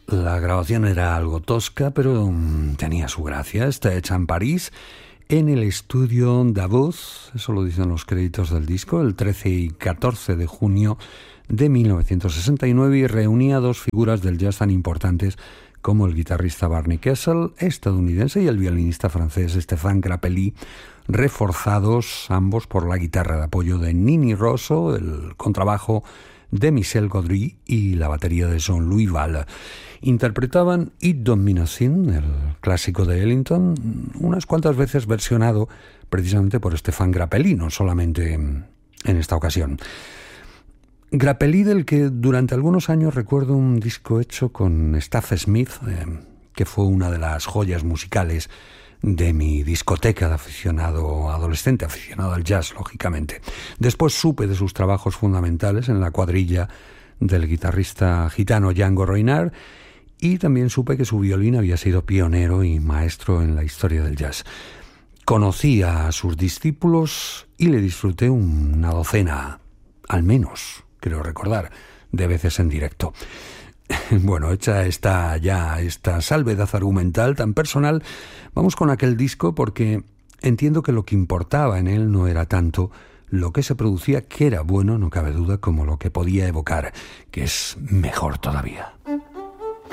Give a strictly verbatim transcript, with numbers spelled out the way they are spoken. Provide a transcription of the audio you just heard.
La grabación era algo tosca, pero um, tenía su gracia. Está hecha en París, en el estudio Davos, eso lo dicen los créditos del disco, el trece y catorce de junio de mil novecientos sesenta y nueve, y reunía dos figuras del jazz tan importantes como el guitarrista Barney Kessel, estadounidense, y el violinista francés Stéphane Grappelli, reforzados ambos por la guitarra de apoyo de Nini Rosso, el contrabajo de Michel Gaudry y la batería de Jean-Louis Valle. Interpretaban It Don't Mean a Thing, el clásico de Ellington, unas cuantas veces versionado precisamente por Stéphane Grappelli, no solamente en esta ocasión. Grappelli, del que durante algunos años recuerdo un disco hecho con Staff Smith, eh, que fue una de las joyas musicales de mi discoteca de aficionado adolescente, aficionado al jazz, lógicamente. Después supe de sus trabajos fundamentales en la cuadrilla del guitarrista gitano Django Reinhardt, y también supe que su violín había sido pionero y maestro en la historia del jazz. Conocí a sus discípulos y le disfruté una docena, al menos, creo recordar, de veces en directo. Bueno, hecha esta ya esta salvedad argumental tan personal, vamos con aquel disco, porque entiendo que lo que importaba en él no era tanto lo que se producía, que era bueno, no cabe duda, como lo que podía evocar, que es mejor todavía.